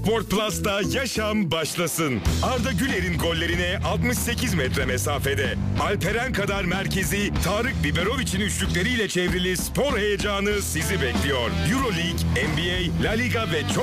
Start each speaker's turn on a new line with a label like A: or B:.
A: Sport Plus'ta yaşam başlasın. Arda Güler'in gollerine 68 metre mesafede. Alperen kadar merkezi, Tarık Biberovic'in üçlükleriyle çevrili spor heyecanı sizi bekliyor. Euroleague, NBA, La Liga ve çok